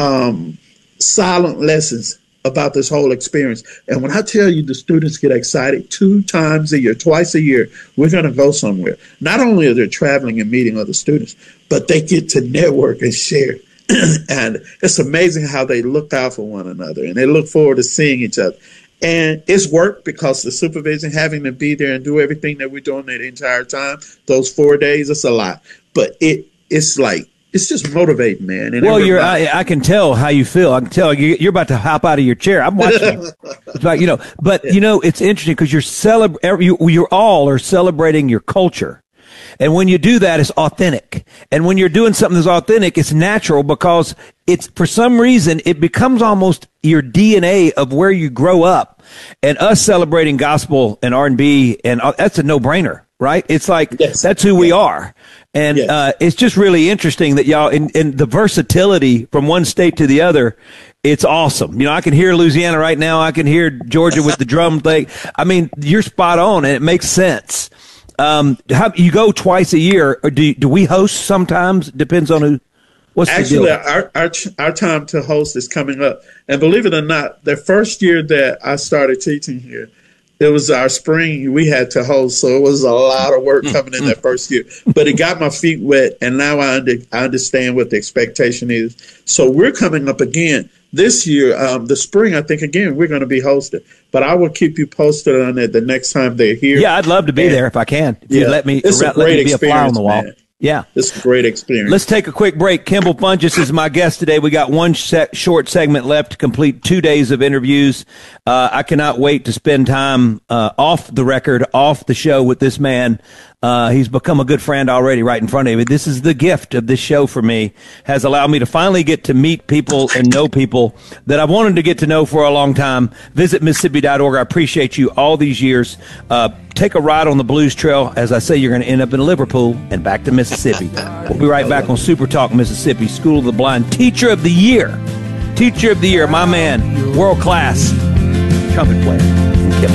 silent lessons about this whole experience. And when I tell you the students get excited 2 times a year, twice a year, we're going to go somewhere. Not only are they traveling and meeting other students, but they get to network and share. And it's amazing how they look out for one another and they look forward to seeing each other. And it's work because the supervision, having to be there and do everything that we're doing that entire time, those 4 days, it's a lot. But it's just motivating, man. And well, I can tell how you feel. I can tell you're about to hop out of your chair. I'm watching. It's like, but it's interesting because you're all are celebrating your culture. And when you do that, it's authentic. And when you're doing something that's authentic, it's natural because it's, for some reason, it becomes almost your DNA of where you grow up. And us celebrating gospel and R&B, and that's a no-brainer, right? It's like, that's who we are. And it's just really interesting that y'all, in the versatility from one state to the other, it's awesome. I can hear Louisiana right now. I can hear Georgia with the drum thing. I mean, you're spot on, and it makes sense. How you go twice a year, or do we host sometimes? Depends on who. What's actually the deal? Our time to host is coming up, and believe it or not, the first year that I started teaching here, it was our spring we had to host, so it was a lot of work coming in that first year. But it got my feet wet, and now I understand what the expectation is. So we're coming up again this year. The spring, I think again we're going to be hosted. But I will keep you posted on it the next time they're here. Yeah, I'd love to be there if I can. If you let me, it's a great experience, be a fly on the wall. Man. Yeah. It's a great experience. Let's take a quick break. Kimball Funges is my guest today. We got one short segment left to complete 2 days of interviews. I cannot wait to spend time off the record, off the show with this man. He's become a good friend already right in front of me. This is the gift of this show for me, has allowed me to finally get to meet people and know people that I've wanted to get to know for a long time. Visit Mississippi.org. I appreciate you all these years. Take a ride on the Blues Trail. As I say, you're going to end up in Liverpool and back to Mississippi. We'll be right back on Super Talk Mississippi, School of the Blind. Teacher of the Year. Teacher of the Year, my man, world-class trumpet player.